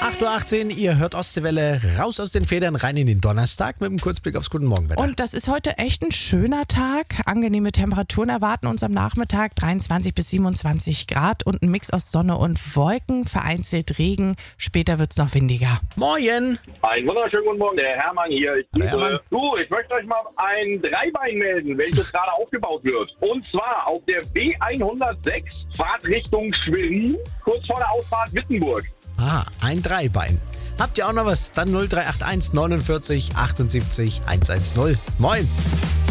8:18 Uhr, ihr hört Ostseewelle, raus aus den Federn, rein in den Donnerstag mit einem Kurzblick aufs Guten Morgenwetter. Und das ist heute echt ein schöner Tag. Angenehme Temperaturen erwarten uns am Nachmittag, 23 bis 27 Grad und ein Mix aus Sonne und Wolken, vereinzelt Regen. Später wird es noch windiger. Moin! Einen wunderschönen guten Morgen, der Hermann hier. Hallo, Hermann. Ich möchte euch mal ein Dreibein melden, welches gerade aufgebaut wird. Und zwar auf der B106, Fahrtrichtung Schwerin, kurz vor der Ausfahrt Wittenburg. Ah, ein Dreibein. Habt ihr auch noch was? Dann 0381 49 78 110. Moin!